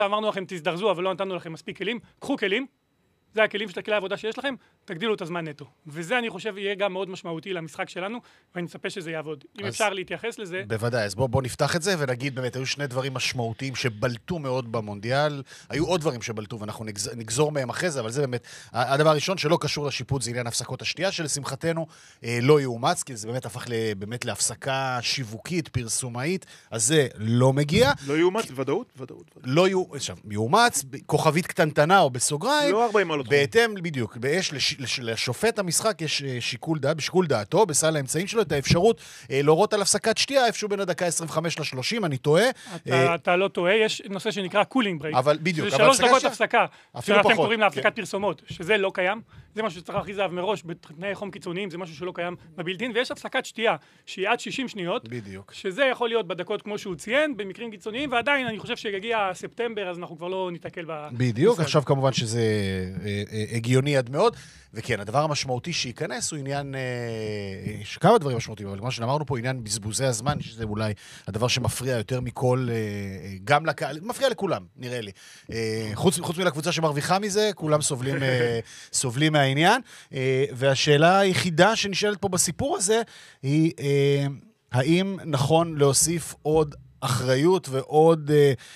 אמרנו לכם, תזדרזו, אבל לא נתנו לכם מספיק כלים. קחו כלים, זה הכלים של כלי העבודה שיש לכם, תגדילו את הזמן נטו. וזה אני חושב יהיה גם מאוד משמעותי למשחק שלנו, ואני מצפה שזה יעבוד. אם אפשר להתייחס לזה... בוודאי, אז בוא נפתח את זה ונגיד באמת, היו שני דברים משמעותיים שבלטו מאוד במונדיאל, היו עוד דברים שבלטו ואנחנו נגזור מהם אחרי זה, אבל זה באמת, הדבר הראשון שלא קשור לשיפוט זה עניין הפסקות השתייה, שלשמחתנו לא יאומץ, כי זה באמת הפך באמת להפסקה שיווקית, פרסומאית, אז זה לא מגיע. לא יאומץ, ודאות. לא יאומץ, כוכבית קטנטנה או בסוגריים. לא 40 מעלות. בהתאם, בדיוק, לשופט המשחק יש בשיקול דעתו, בסל האמצעים שלו, את האפשרות להורות על הפסקת שתייה, איפשהו בין הדקה 25 ל-30, אני טועה. אתה לא טועה, יש נושא שנקרא קולינג ברייק. אבל בדיוק, זה 3 דקות הפסקה, שאתם קוראים להפסקת כן. פרסומות, שזה לא קיים. זה משהו שצריך להכריז עליו מראש בתנאי חום קיצוניים, זה משהו שלא קיים בבילדין, ויש הפסקת שתייה שהיא עד 60 שניות, בדיוק. שזה יכול להיות בדקות כמו שהוא ציין, במקרים קיצוניים, ועדיין אני חושב שיגיע ספטמבר, אז אנחנו כבר לא ניתקל בדיוק, עכשיו כמובן שזה הגיוני עד מאוד, וכן, הדבר המשמעותי שייכנס הוא עניין, כמה דברים משמעותיים, אבל כמו שאמרנו פה, עניין בזבוזי הזמן, שזה אולי הדבר שמפריע יותר מכל, גם לקהל, מפריע לכולם, נראה לי. חוץ מלקבוצה שמרוויחה מזה, כולם סובלים מהעניין, והשאלה היחידה שנשאלת פה בסיפור הזה, היא האם נכון להוסיף עוד אחריות ועוד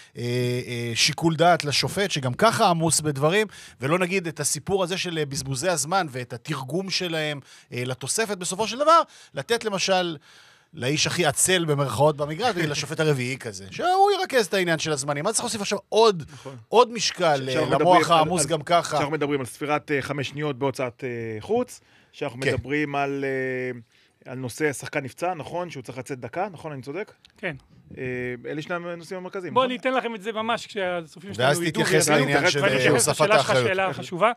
שיקול דעת לשופט, שגם ככה עמוס בדברים, ולא נגיד את הסיפור הזה של בזבוזי הזמן ואת התרגום שלהם לתוספת בסופו של דבר, לתת למשל לאיש הכי עצל במרכאות במגרש, לשופט הרביעי כזה, שהוא ירכז את העניין של הזמנים. מה צריך להוסיף עכשיו עוד משקל למוח העמוס גם ככה? שאנחנו מדברים על ספירת 5 שניות בהוצאת חוץ, שאנחנו מדברים על נושא שחקן נפצע, נכון? שהוא צריך לצאת דקה, נכון? אני צודק? כן. אלה שני הנושאים המרכזיים. בואו ניתן לכם את זה ממש כשהסופים שלנו ואז תתייחס לעניין של הוספת האחריות. שאלה חשובה.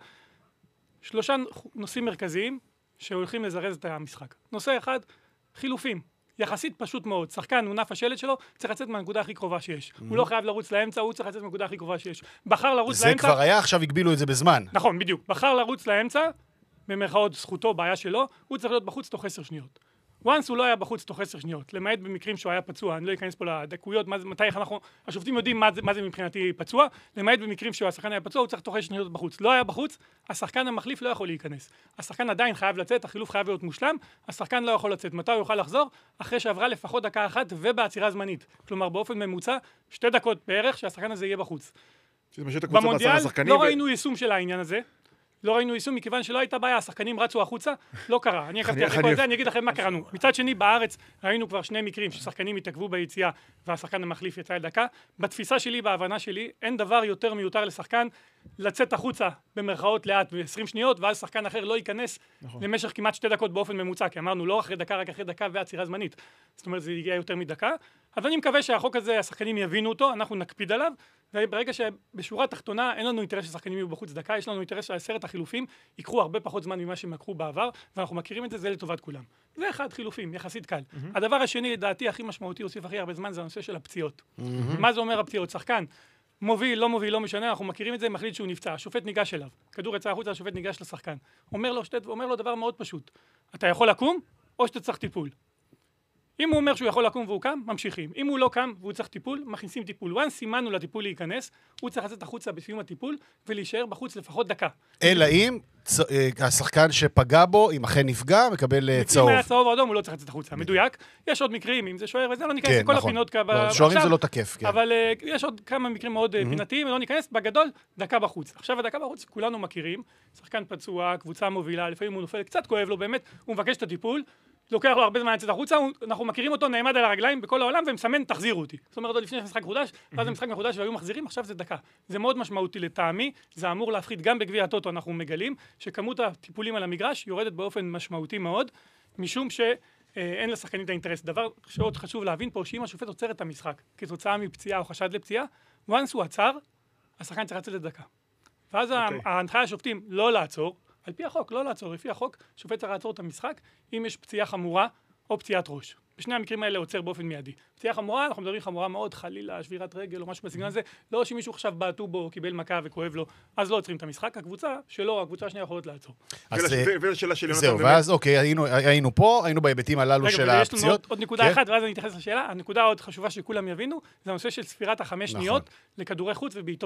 3 נושאים מרכזיים שהולכים לזרז את המשחק. נושא אחד, חילופים. יחסית פשוט מאוד. שחקן, מונף השלט שלו, צריך לצאת מהנקודה הכי קרובה שיש. הוא לא חייב לרוץ לאמצע, הוא צריך לצאת מהנקודה הכי קרובה שיש. בחר לרוץ לאמצע... זה כבר היה, עכשיו הגבילו את זה בזמן. נכון, בדיוק. בחר לרוץ לאמצע, במרכאות זכותו, בעיה שלו, הוא צריך להיות בחוץ תוך 10 שניות. once הוא לא היה בחוץ תוך 10 שניות, למעט במקרים שהוא היה פצוע, אני לא אכנס פה לדקויות, מתי אנחנו, השופטים יודעים מה זה מבחינתי פצוע, למעט במקרים שהשחקן היה פצוע, הוא צריך תוך 10 שניות בחוץ. לא היה בחוץ, השחקן המחליף לא יכול להיכנס. השחקן עדיין חייב לצאת, החילוף חייב להיות מושלם, השחקן לא יכול לצאת. מתי הוא יוכל לחזור? אחרי שעברה לפחות דקה אחת ובעצירה זמנית. כלומר, באופן ממוצע, 2 דקות בערך שהשחקן הזה יהיה בחוץ. במונדיאל לא ראינו יישום של העניין הזה. לא ראינו יישום מכיוון שלא הייתה בעיה, השחקנים רצו החוצה, לא קרה. אני עקבתי אחרי כל זה, אני אגיד לכם מה קראנו. מצד שני, בארץ ראינו כבר 2 מקרים ששחקנים התעכבו ביציאה והשחקן המחליף יצא לדקה. בתפיסה שלי, בהבנה שלי, אין דבר יותר מיותר לשחקן לצאת החוצה במרכאות לאט ב-20 שניות, ואז שחקן אחר לא ייכנס למשך כמעט 2 דקות באופן ממוצע, כי אמרנו לא אחרי דקה, רק אחרי דקה ועצירה זמנית. זאת אומרת, זה יגיע יותר מדקה. אבל אני מקווה שהחוק הזה, השחקנים יבינו אותו, אנחנו נקפיד עליו, וברגע שבשורה התחתונה אין לנו אינטרס ששחקנים יהיו בחוץ דקה, יש לנו אינטרס ש10 החילופים ייקחו הרבה פחות זמן ממה שהם לקחו בעבר, ואנחנו מכירים את זה, זה לטובת כולם. זה אחד, חילופים, יחסית קל. הדבר השני, לדעתי, הכי משמעותי, הוסיף הכי הרבה זמן, זה הנושא של הפציעות. מה זה אומר הפציעות? שחקן מוביל, לא משנה, אנחנו מכירים את זה, מחליט שהוא נפצע, השופט ניגש אליו, כדור יצא החוצה, השופט ניגש לשחקן. אומר לו דבר מאוד פשוט. אתה יכול לקום, או שאתה צריך טיפול. אם הוא אומר שהוא יכול לקום והוא קם, ממשיכים. אם הוא לא קם והוא צריך טיפול, מכניסים טיפול. וואן סימנו לטיפול להיכנס, הוא צריך לצאת החוצה בסיום הטיפול, ולהישאר בחוץ לפחות דקה. אלא אם השחקן שפגע בו, אם אכן נפגע, מקבל צהוב. אם היה צהוב או אדום, הוא לא צריך לצאת החוצה. מדויק. יש עוד מקרים, אם זה שוער וזה, לא ניכנס לכל הפינות. שוערים זה לא תקף, כן. אבל יש עוד כמה מקרים מאוד פינתיים, לא ניכנס, בגדול, דקה בחוץ. עכשיו הדקה בחוץ, כולנו מכירים, שחקן פצוע, קבוצה מובילה, לפעמים הוא נופל, קצת כואב לו, באמת, הוא מבקש את הטיפול, לוקח לו הרבה זמן לצאת החוצה, אנחנו מכירים אותו, נעמד על הרגליים בכל העולם ומסמן, תחזירו אותי. זאת אומרת, לפני שמשחק חודש, ואז המשחק מחודש והיו מחזירים, עכשיו זה דקה. זה מאוד משמעותי לטעמי, זה אמור להפחית גם בגביע הטוטו, אנחנו מגלים שכמות הטיפולים על המגרש יורדת באופן משמעותי מאוד, משום שאין לשחקנים את האינטרס. דבר שעוד חשוב להבין פה, שאם השופט עוצר את המשחק כתוצאה מפציעה או חשד לפציעה, once הוא עצר, השחקן צריך לצאת לדקה. ואז ההנחיה השופטים לא לעצור, על פי החוק, לא לעצור, לפי החוק, שופט צריך לעצור את המשחק אם יש פציעה חמורה או פציעת ראש. בשני המקרים האלה עוצר באופן מיידי. פציעה חמורה, אנחנו מדברים חמורה מאוד, חלילה, שבירת רגל או משהו בסגנון הזה, לא שמישהו עכשיו בעטו בו, קיבל מכה וכואב לו, אז לא עוצרים את המשחק. הקבוצה שלו, הקבוצה השנייה יכולות לעצור. זהו, ואז אוקיי, היינו פה, היינו בהיבטים הללו של הפציעות. יש לנו עוד נקודה אחת, ואז אני אתייחס לשאלה. הנקודה עוד חשובה שכולם יבינו, זה הנושא של ספירת 5 שניות לכדורי חוץ ובעיטות